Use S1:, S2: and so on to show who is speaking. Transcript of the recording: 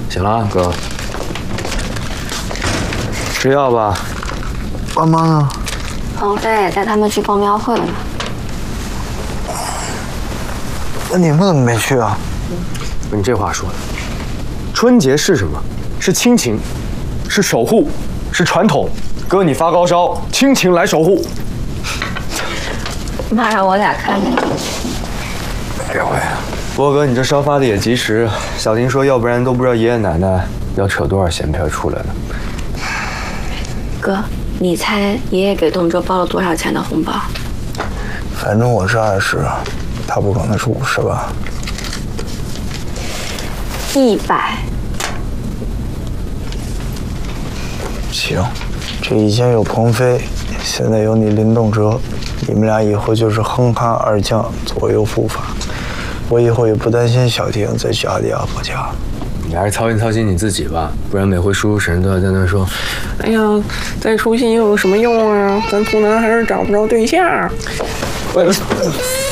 S1: 行了，哥，吃药吧。
S2: 爸妈呢？
S3: 王菲带他们去报庙会了。
S2: 那你们怎么没去啊？
S1: 你这话说的，春节是什么？是亲情，是守护，是传统。哥，你发高烧，亲情来守护。
S3: 妈让我俩看着。
S2: 别回啊！
S1: 不过哥，你这烧发的也及时。小婷说，要不然都不知道爷爷奶奶要扯多少闲篇出来了。
S3: 哥，你猜爷爷给东周包了多少钱的红包？
S2: 反正我是20，他不可能是50吧
S3: ？100。
S2: 行，这以前有鹏飞，现在有你林动哲，你们俩以后就是哼哈二将，左右护法。我以后也不担心小婷在家里阿婆家。
S1: 你还是操心操心你自己吧，不然每回叔叔婶婶都要在那说：“
S4: 哎呀，再出息又有什么用啊？咱图男还是找不着对象。”
S1: 喂。